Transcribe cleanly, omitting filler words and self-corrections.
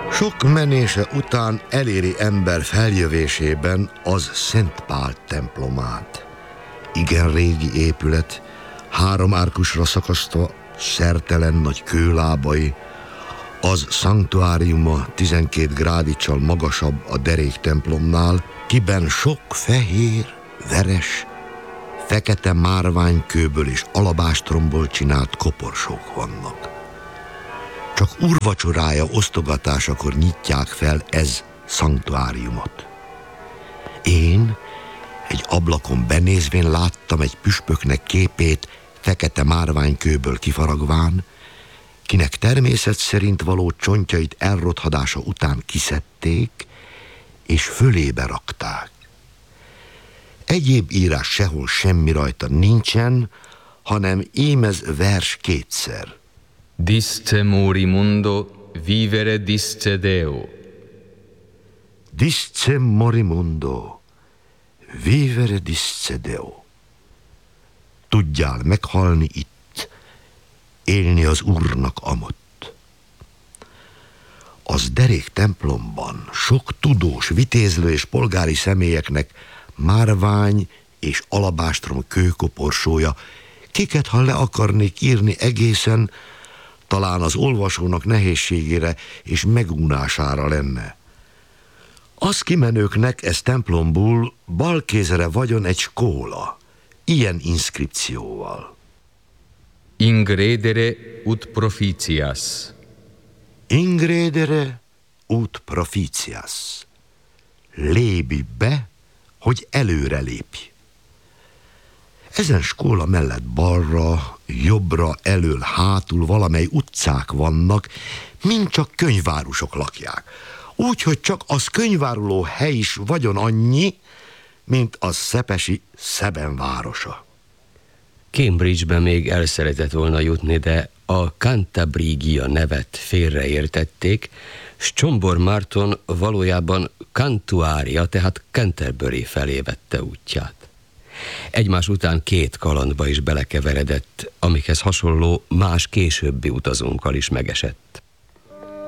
Sok menése után eléri ember feljövésében az Szent Pál templomát. Igen régi épület, 3 árkusra szakasztva, szertelen nagy kőlábai, az szanktuáriuma 12 grádicsal magasabb a derék templomnál, kiben sok fehér, veres, fekete márványkőből és alabástromból csinált koporsók vannak. Csak úrvacsorája osztogatásakor nyitják fel ez szanktuáriumot. Én egy ablakon benézvén láttam egy püspöknek képét fekete márványkőből kifaragván, kinek természet szerint való csontjait elrothadása után kiszedték, és fölébe rakták. Egyéb írás sehol semmi rajta nincsen, hanem ímez vers kétszer. Disce morimundo, vivere disce Deo. Disce morimundo, vivere disce Deo. Tudjál meghalni itt, élni az Úrnak amott. Az derék templomban sok tudós, vitézlő és polgári személyeknek márvány és alabástrom kőkoporsója, kiket ha le akarnék írni egészen, talán az olvasónak nehézségére és megúnására lenne. Az kimenőknek ez templomból bal kézre vagyon egy skóla, ilyen inszkripcióval. Ingredere ut propitias. Ingredere ut propitias. Lépj be, hogy előre lépj. Ezen skóla mellett balra, jobbra, elől, hátul valamely utcák vannak, mind csak könyvárusok lakják. Úgyhogy csak az könyváruló hely is vagyon annyi, mint a szepesi Szeben városa. Cambridge-be még el szeretett volna jutni, de a Cantabrigia nevet félreértették, s Csombor Márton valójában Cantuária, tehát Canterbury felé vette útját. Egymás után 2 kalandba is belekeveredett, amikhez hasonló más későbbi utazónkkal is megesett.